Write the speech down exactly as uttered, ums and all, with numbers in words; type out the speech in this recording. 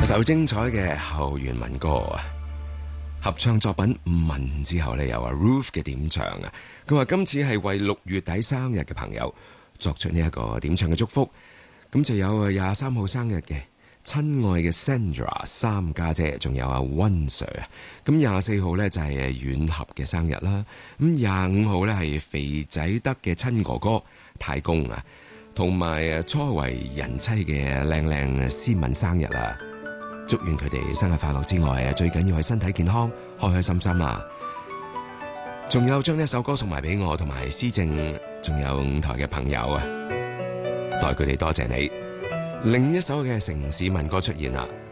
一首精彩嘅校園民歌啊！合唱作品《問》之後呢，有阿 Ruth 嘅點唱啊！佢話今次係為六月底生日嘅朋友作出呢一個點唱嘅祝福。咁就有廿三號生日嘅親愛嘅 Sandra 三家姐，仲有阿溫 Sir 啊！咁廿四號呢，就係遠合嘅生日啦。咁廿五號呢，係肥仔德嘅親哥哥太公啊，同埋初為人妻嘅靚靚思敏生日啦！祝願佢哋生日快樂之外，最緊要係身體健康，開開心心啦！仲有將呢首歌送埋俾我同埋思正，仲有五台嘅朋友啊，代佢哋多謝你。另一首嘅城市民歌出現啦，